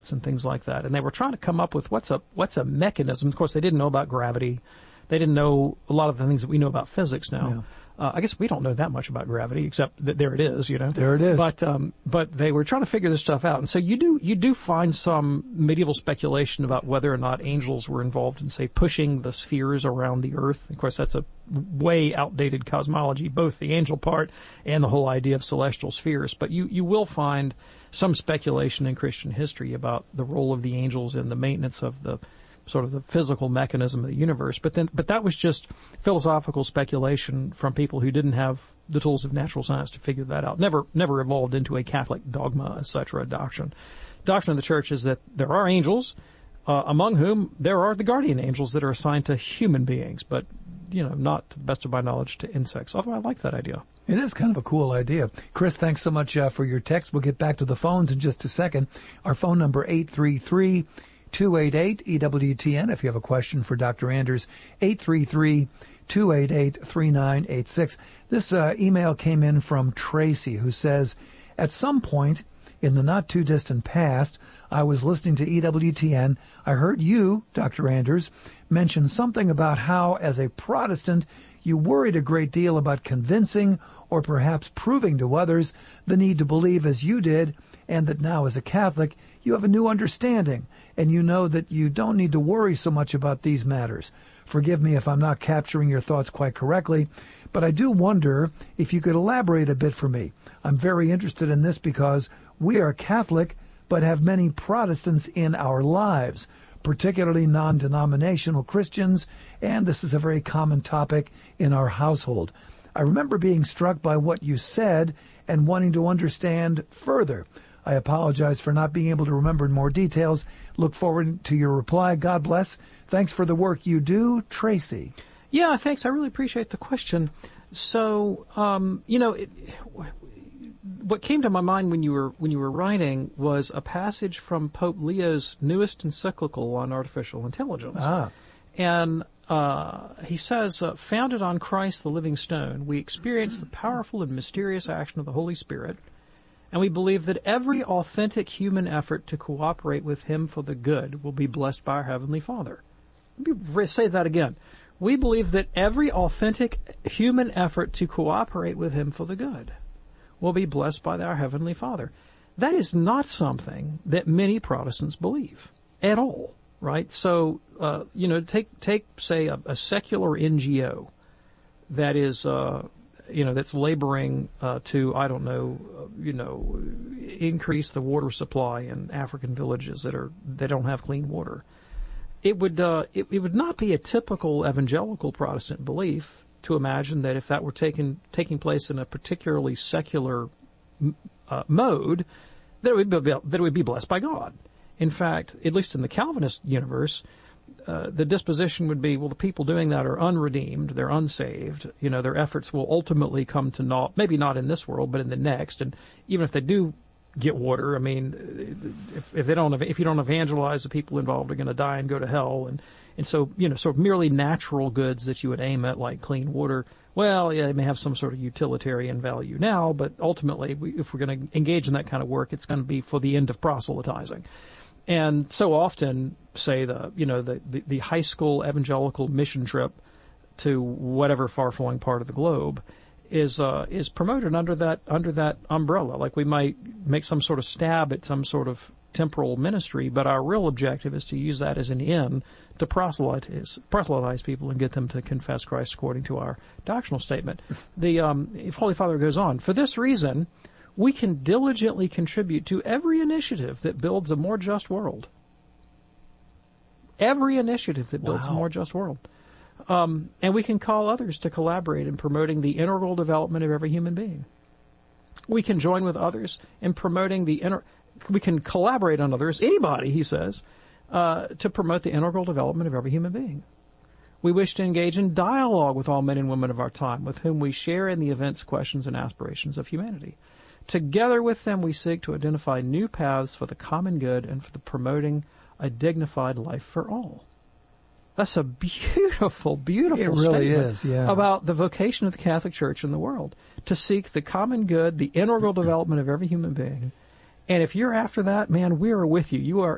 planets and things like that. And they were trying to come up with what's a mechanism. Of course, they didn't know about gravity. They didn't know a lot of the things that we know about physics now. Yeah. I guess we don't know that much about gravity, except that there it is, There it is. But they were trying to figure this stuff out. And so you do find some medieval speculation about whether or not angels were involved in, say, pushing the spheres around the earth. Of course, that's a way outdated cosmology, both the angel part and the whole idea of celestial spheres. But you will find some speculation in Christian history about the role of the angels in the maintenance of the sort of the physical mechanism of the universe. But that was just philosophical speculation from people who didn't have the tools of natural science to figure that out. Never evolved into a Catholic dogma as such, or a doctrine. Doctrine of the Church is that there are angels, among whom there are the guardian angels that are assigned to human beings, but, not to the best of my knowledge to insects. Although I like that idea. It is kind of a cool idea. Chris, thanks so much for your text. We'll get back to the phones in just a second. Our phone number, 833-288-EWTN. If you have a question for Dr. Anders, 833-288-3986. This email came in from Tracy, who says, at some point in the not-too-distant past, I was listening to EWTN. I heard you, Dr. Anders, mention something about how, as a Protestant, you worried a great deal about convincing or perhaps proving to others the need to believe as you did, and that now, as a Catholic, you have a new understanding, and you know that you don't need to worry so much about these matters. Forgive me if I'm not capturing your thoughts quite correctly, but I do wonder if you could elaborate a bit for me. I'm very interested in this because we are Catholic, but have many Protestants in our lives, particularly non-denominational Christians, and this is a very common topic in our household. I remember being struck by what you said and wanting to understand further. I apologize for not being able to remember more details. Look forward to your reply. God bless. Thanks for the work you do, Tracy. Yeah, thanks. I really appreciate the question. So, what came to my mind when you were writing was a passage from Pope Leo's newest encyclical on artificial intelligence. And he says, founded on Christ the living stone, we experience the powerful and mysterious action of the Holy Spirit, and we believe that every authentic human effort to cooperate with him for the good will be blessed by our Heavenly Father. Let me say that again. We believe that every authentic human effort to cooperate with him for the good will be blessed by our Heavenly Father. That is not something that many Protestants believe at all, right? So, take say, a secular NGO that is, that's laboring to, increase the water supply in African villages that don't have clean water. It would not be a typical evangelical Protestant belief to imagine that if that were taking place in a particularly secular mode, that it would be blessed by God. In fact, at least in the Calvinist universe, the disposition would be, well, the people doing that are unredeemed, they're unsaved, their efforts will ultimately come to naught, maybe not in this world, but in the next. And even if they do get water, I mean, if you don't evangelize, the people involved are going to die and go to hell. And so, sort of merely natural goods that you would aim at, like clean water, well, yeah, they may have some sort of utilitarian value now, but ultimately, if we're going to engage in that kind of work, it's going to be for the end of proselytizing. And so often, say the high school evangelical mission trip to whatever far-flung part of the globe is promoted under that umbrella. Like, we might make some sort of stab at some sort of temporal ministry, but our real objective is to use that as an in to proselytize people and get them to confess Christ according to our doctrinal statement. If Holy Father goes on, for this reason, we can diligently contribute to every initiative that builds a more just world. Every initiative that builds a more just world. And we can call others to collaborate in promoting the integral development of every human being. We can join with others in promoting we can collaborate on others, anybody, he says, to promote the integral development of every human being. We wish to engage in dialogue with all men and women of our time, with whom we share in the events, questions, and aspirations of humanity. Together with them, we seek to identify new paths for the common good and for the promoting a dignified life for all. That's a beautiful, beautiful statement about the vocation of the Catholic Church in the world, to seek the common good, the integral development of every human being. And if you're after that, man, we are with you.